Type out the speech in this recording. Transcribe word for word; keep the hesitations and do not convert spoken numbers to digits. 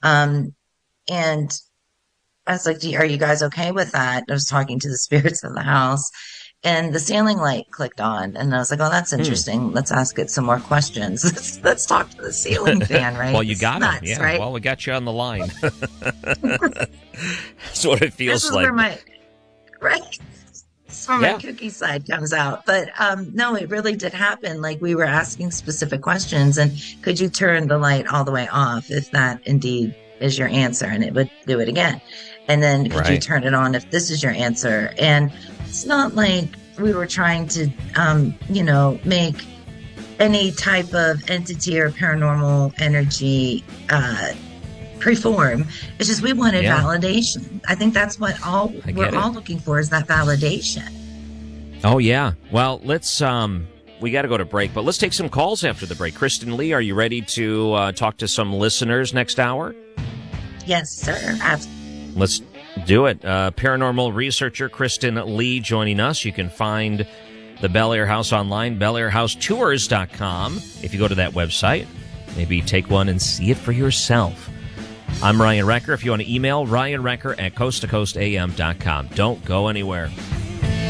Um, and I was like, "Do- are you guys okay with that?" I was talking to the spirits of the house, and the ceiling light clicked on. And I was like, oh, that's Hmm. interesting. Let's ask it some more questions. Let's, let's talk to the ceiling fan, right? Well, you This is got him. nuts, Yeah. right? Well, we got you on the line. That's what it This feels is where like. my, right? This is where my Yeah. kooky side comes out. But um, no, it really did happen. Like we were asking specific questions, and could you turn the light all the way off if that indeed is your answer? And it would do it again. And then could you Right. turn it on if this is your answer? And it's not like we were trying to, um, you know, make any type of entity or paranormal energy uh, preform. It's just we wanted Yeah. validation. I think that's what all I we're get it. all looking for is that validation. Oh, yeah. Well, let's, um, we got to go to break, but let's take some calls after the break. Kristen Lee, are you ready to uh, talk to some listeners next hour? Yes, sir. Absolutely. Let's do it. Uh, paranormal researcher Kristen Lee joining us. You can find the Bel Air House online, bel air house tours dot com. If you go to that website, maybe take one and see it for yourself. I'm Ryan Recker. If you want to email, ryan recker at coast to coast a m dot com. Don't go anywhere.